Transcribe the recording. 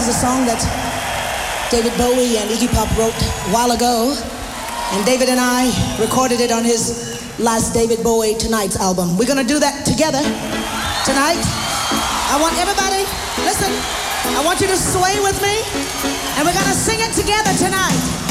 is a song that David Bowie and Iggy Pop wrote a while ago, and David and I recorded it on his last David Bowie Tonight's album. We're gonna do that together tonight. I want everybody, listen, I want you to sway with me, and we're gonna sing it together tonight.